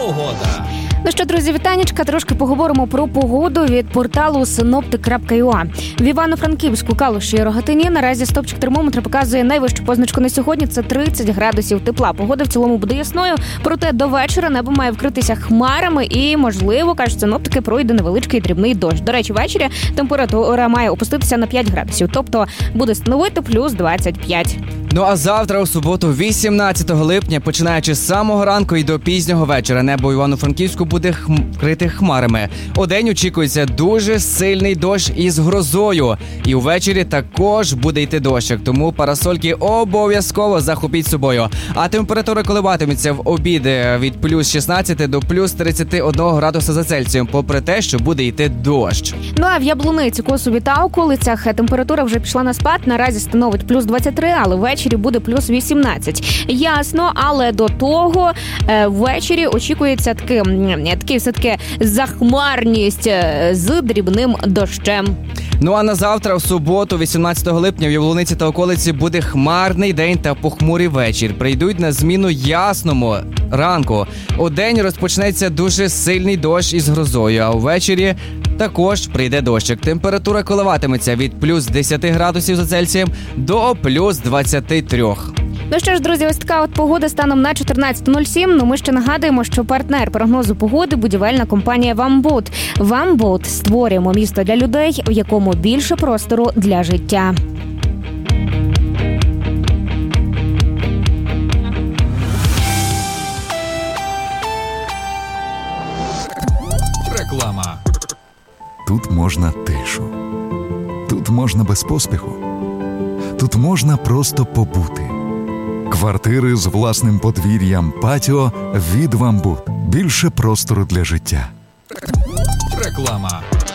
Погода. Ну що, друзі, вітанечка. Трошки поговоримо про погоду від порталу synoptic.ua. В Івано-Франківську, Калуші і Рогатині наразі стопчик термометра показує найвищу позначку на сьогодні – це 30 градусів тепла. Погода в цілому буде ясною, проте до вечора небо має вкритися хмарами і, можливо, кажуть синоптики, пройде невеличкий дрібний дощ. До речі, ввечері температура має опуститися на 5 градусів, тобто буде становити плюс 25. Ну а завтра, у суботу, 18 липня, починаючи з самого ранку і до пізнього вечора, небо в Івано-Франківську буде вкрите хмарами. Удень очікується дуже сильний дощ із грозою. І увечері також буде йти дощик, тому парасольки обов'язково захопіть з собою. А температура коливатиметься в обід від плюс 16 до плюс 31 градуса за Цельсієм, попри те, що буде йти дощ. Ну а в Яблуниці, Косові та околицях температура вже пішла на спад, наразі становить плюс 23, але ввечері буде плюс 18. Ясно, але до того ввечері очікується такий все-таки захмарність з дрібним дощем. Ну а на завтра, в суботу, 18 липня, в Яблуниці та околиці буде хмарний день та похмурий вечір. Прийдуть на зміну ясному ранку. Удень розпочнеться дуже сильний дощ із грозою, а увечері також прийде дощик. Температура коливатиметься від плюс 10 градусів за Цельсієм до плюс 23. Ну що ж, друзі, ось така от погода станом на 14.07. Ну ми ще нагадуємо, що партнер прогнозу погоди – будівельна компанія «Вамбут». «Вамбут» – створюємо місто для людей, в якому більше простору для життя. Реклама. Тут можна тишу. Тут можна без поспіху. Тут можна просто побути. Квартири з власним подвір'ям, патіо від «Вамбут». Більше простору для життя. Реклама.